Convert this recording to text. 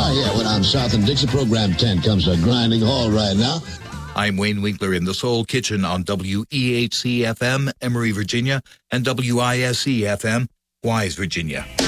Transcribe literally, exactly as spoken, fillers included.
Oh, yeah, when I'm south in Dixie, program ten comes to a grinding halt right now. I'm Wayne Winkler in the Soul Kitchen on W E H C F M, Emory, Virginia, and W I S E F M, Wise, Virginia.